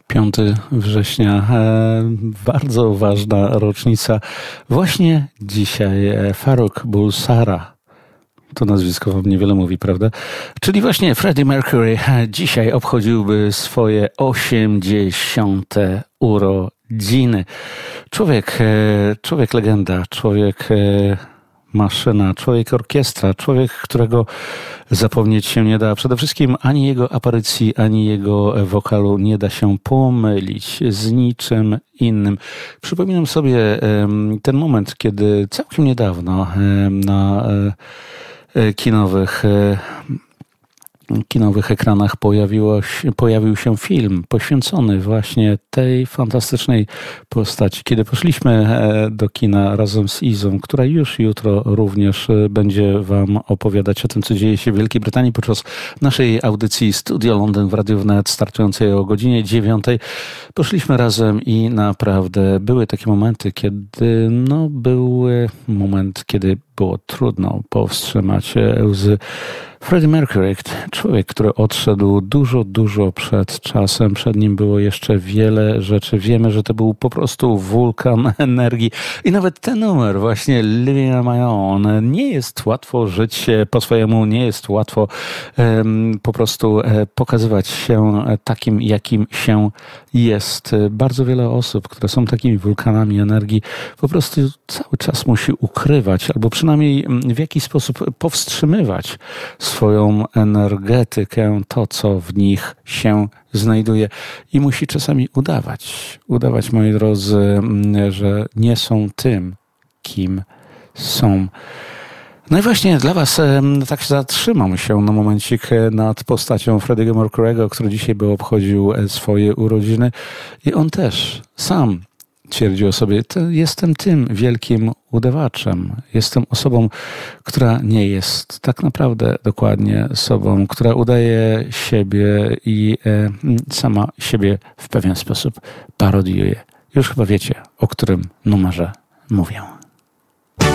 5 września, bardzo ważna rocznica. Właśnie dzisiaj Farrokh Bulsara, to nazwisko wam niewiele mówi, prawda? Czyli właśnie Freddie Mercury dzisiaj obchodziłby swoje 80. urodziny. Człowiek legenda, człowiek maszyna, człowiek orkiestra, człowiek, którego zapomnieć się nie da. Przede wszystkim ani jego aparycji, ani jego wokalu nie da się pomylić z niczym innym. Przypominam sobie ten moment, kiedy całkiem niedawno na kinowych ekranach pojawił się film poświęcony właśnie tej fantastycznej postaci. Kiedy poszliśmy do kina razem z Izą, która już jutro również będzie wam opowiadać o tym, co dzieje się w Wielkiej Brytanii podczas naszej audycji Studio Londyn w Radiu Wnet startującej o godzinie 9. Poszliśmy razem i naprawdę były takie momenty, kiedy było trudno powstrzymać łzy. Freddie Mercury, człowiek, który odszedł dużo przed czasem. Przed nim było jeszcze wiele rzeczy. Wiemy, że to był po prostu wulkan energii. I nawet ten numer, właśnie Living on My Own, nie jest łatwo żyć po swojemu, nie jest łatwo po prostu pokazywać się takim, jakim się jest. Bardzo wiele osób, które są takimi wulkanami energii, po prostu cały czas musi ukrywać, albo przynajmniej w jakiś sposób powstrzymywać swoją energetykę, to co w nich się znajduje, i musi czasami udawać, moi drodzy, że nie są tym, kim są. No i właśnie dla was tak zatrzymam się na momencik nad postacią Freddie'ego Mercury'ego, który dzisiaj by obchodził swoje urodziny, i on też sam twierdzi o sobie: jestem tym wielkim udawaczem. Jestem osobą, która nie jest tak naprawdę dokładnie sobą, która udaje siebie i sama siebie w pewien sposób parodiuje. Już chyba wiecie, o którym numerze mówię.